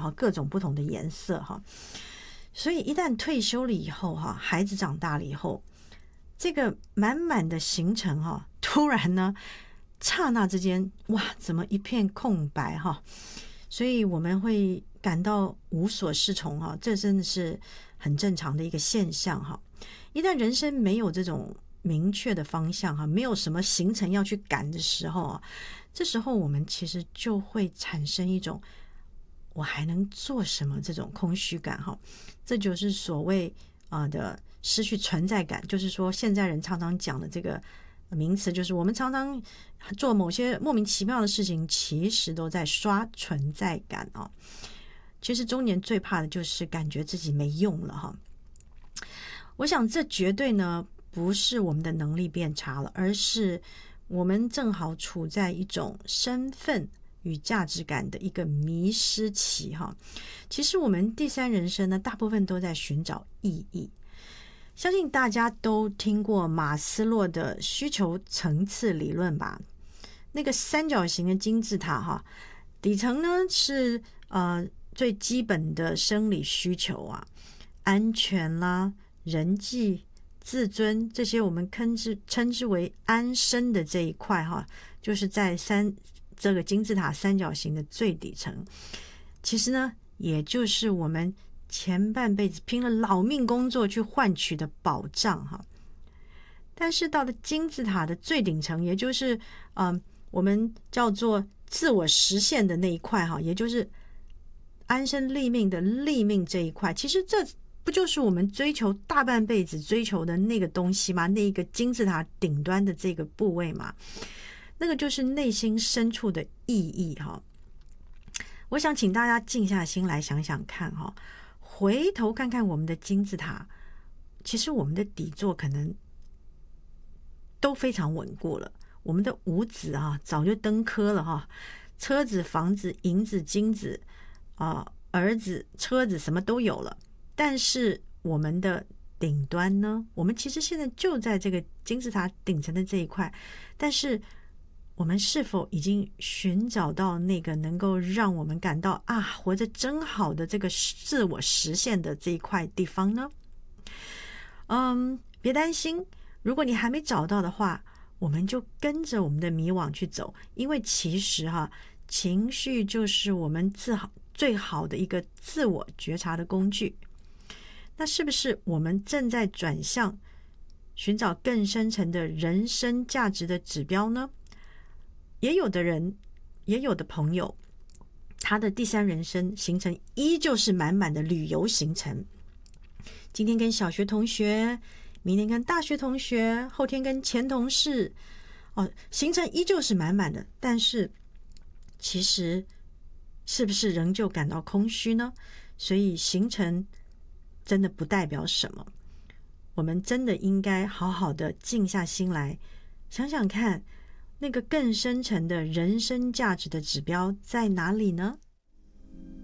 哈，各种不同的颜色哈。所以一旦退休了以后哈，孩子长大了以后，这个满满的行程哈，突然呢，刹那之间，哇，怎么一片空白哈？所以我们会感到无所适从哈，这真的是很正常的一个现象哈。一旦人生没有这种明确的方向哈，没有什么行程要去赶的时候啊，这时候我们其实就会产生一种我还能做什么这种空虚感哈。这就是所谓的失去存在感，就是说现在人常常讲的这个名词，就是我们常常做某些莫名其妙的事情，其实都在刷存在感啊。其实中年最怕的就是感觉自己没用了哈。我想这绝对呢不是我们的能力变差了，而是我们正好处在一种身份与价值感的一个迷失期哈。其实我们第三人生呢，大部分都在寻找意义。相信大家都听过马斯洛的需求层次理论吧？那个三角形的金字塔哈，底层呢是最基本的生理需求啊，安全啦、人际、自尊这些我们称之为安身的这一块哈，就是在这个金字塔三角形的最底层。其实呢，也就是我们前半辈子拼了老命工作去换取的保障哈。但是到了金字塔的最顶层，也就是我们叫做自我实现的那一块哈，也就是安身立命的立命这一块，其实这不就是我们追求大半辈子追求的那个东西吗？那一个金字塔顶端的这个部位嘛，那个就是内心深处的意义哈。我想请大家静下心来想想看哈，回头看看我们的金字塔，其实我们的底座可能都非常稳固了，我们的五子啊早就登科了哈，车子、房子、银子、金子儿子、车子什么都有了。但是我们的顶端呢，我们其实现在就在这个金字塔顶层的这一块，但是我们是否已经寻找到那个能够让我们感到活着真好的这个自我实现的这一块地方呢？别担心，如果你还没找到的话，我们就跟着我们的迷惘去走，因为其实情绪就是我们最好的一个自我觉察的工具。那是不是我们正在转向寻找更深层的人生价值的指标呢？也有的人，也有的朋友，他的第三人生行程依旧是满满的旅游行程。今天跟小学同学，明天跟大学同学，后天跟前同事，行程依旧是满满的，但是其实是不是仍旧感到空虚呢？所以行程真的不代表什么，我们真的应该好好的静下心来想想看，那个更深层的人生价值的指标在哪里呢？